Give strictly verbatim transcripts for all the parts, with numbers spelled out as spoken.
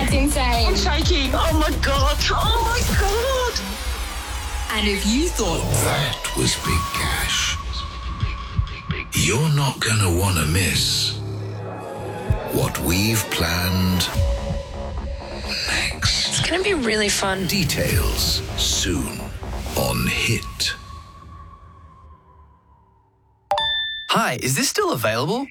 It's insane. I'm shaking. Oh my God. Oh my God. And if you thought that was big cash, you're not going to want to miss what we've planned next. it's going to be really fun. Details soon on Hit. Hi, is this still available?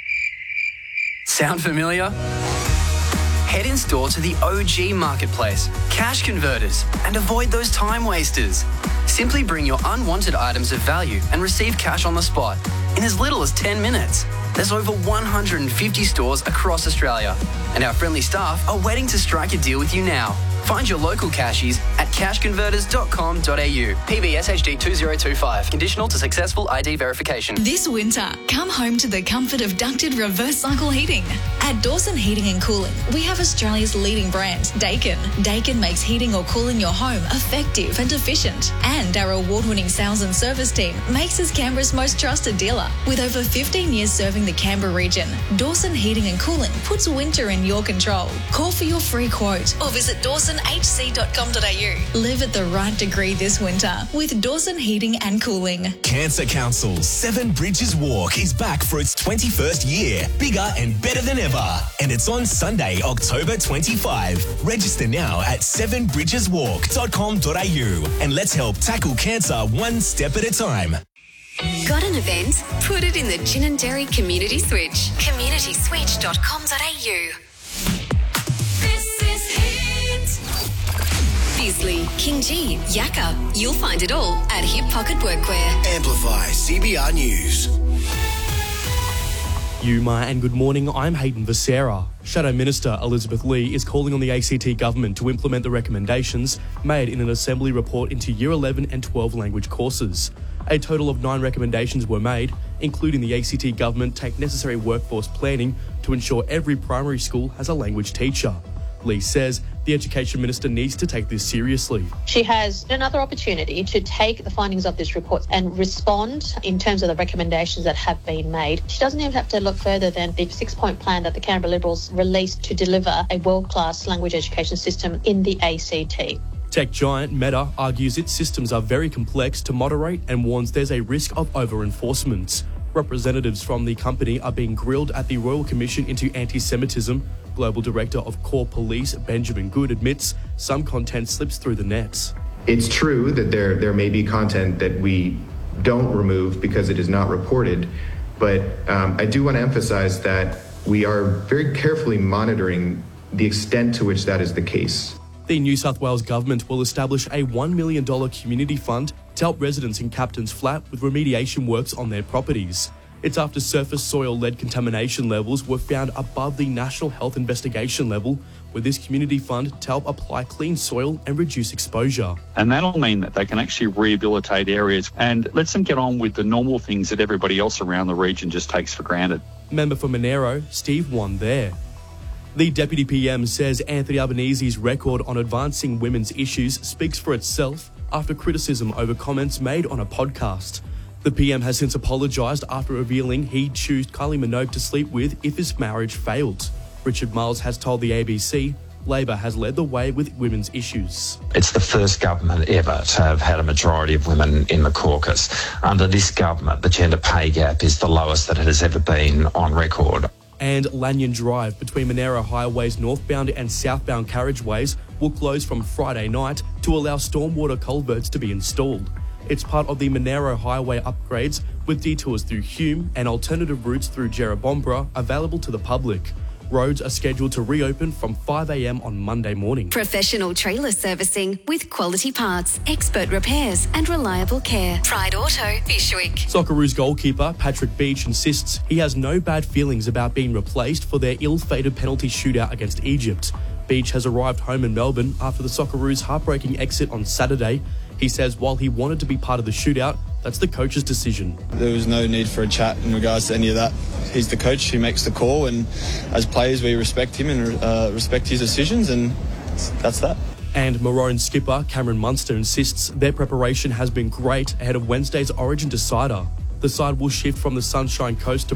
Sound familiar? Head in store to the O G Marketplace, Cash Converters, and avoid those time wasters. Simply bring your unwanted items of value and receive cash on the spot in as little as ten minutes. There's over one hundred fifty stores across Australia, and our friendly staff are waiting to strike a deal with you now. Find your local cashies at cash converters dot com dot a u. P B S H D two zero two five. Conditional to successful I D verification. This winter, come home to the comfort of ducted reverse cycle heating. At Dawson Heating and Cooling, we have Australia's leading brand, Daikin. Daikin makes heating or cooling your home effective and efficient. And our award-winning sales and service team makes us Canberra's most trusted dealer. With over fifteen years serving the Canberra region, Dawson Heating and Cooling puts winter in your control. Call for your free quote or visit dawson h c dot com dot a u. Live at the right degree this winter with Dawson Heating and Cooling. Cancer Council's Seven Bridges Walk is back for its twenty-first year, bigger and better than ever. And it's on Sunday, October twenty-fifth. Register now at seven bridges walk dot com dot a u and let's help tackle cancer one step at a time. Got an event? Put it in the Ginninderry Community Switch. community switch dot com dot a u. This is Hit. Bisley, King G, Yakka. You'll find it all at Hip Pocket Workwear. Amplify C B R News. Yuma and good morning, I'm Hayden Becerra. Shadow Minister Elizabeth Lee is calling on the A C T government to implement the recommendations made in an Assembly report into Year eleven and twelve language courses. A total of nine recommendations were made, including the A C T government take necessary workforce planning to ensure every primary school has a language teacher. Lee says the Education Minister needs to take this seriously. She has another opportunity to take the findings of this report and respond in terms of the recommendations that have been made. She doesn't even have to look further than the six-point plan that the Canberra Liberals released to deliver a world-class language education system in the A C T. Tech giant Meta argues its systems are very complex to moderate and warns there's a risk of over-enforcement. Representatives from the company are being grilled at the Royal Commission into Anti-Semitism. Global Director of Core Police, Benjamin Good, admits some content slips through the nets. It's true that there, there may be content that we don't remove because it is not reported, but um, I do want to emphasize that we are very carefully monitoring the extent to which that is the case. The New South Wales Government will establish a one million dollars community fund to help residents in Captain's Flat with remediation works on their properties. It's after surface soil lead contamination levels were found above the National Health Investigation level, with this community fund to help apply clean soil and reduce exposure. And that'll mean that they can actually rehabilitate areas and lets them get on with the normal things that everybody else around the region just takes for granted. Member for Monero, Steve Won there. The Deputy P M says Anthony Albanese's record on advancing women's issues speaks for itself after criticism over comments made on a podcast. The P M has since apologised after revealing he'd choose Kylie Minogue to sleep with if his marriage failed. Richard Miles has told the A B C Labor has led the way with women's issues. It's the first government ever to have had a majority of women in the caucus. Under this government, the gender pay gap is the lowest that it has ever been on record. And Lanyon Drive between Monero Highway's northbound and southbound carriageways will close from Friday night to allow stormwater culverts to be installed. It's part of the Monero Highway upgrades with detours through Hume and alternative routes through Jerrabomberra available to the public. Roads are scheduled to reopen from five a m on Monday morning. Professional trailer servicing with quality parts, expert repairs and reliable care. Pride Auto, Bishwick. Socceroos goalkeeper Patrick Beach insists he has no bad feelings about being replaced for their ill-fated penalty shootout against Egypt. Beach has arrived home in Melbourne after the Socceroos' heartbreaking exit on Saturday. He says while he wanted to be part of the shootout, that's the coach's decision. There was no need for a chat in regards to any of that. He's the coach who makes the call, and as players we respect him and uh, respect his decisions, and that's that. And Maroon skipper Cameron Munster insists their preparation has been great ahead of Wednesday's Origin decider. The side will shift from the Sunshine Coast to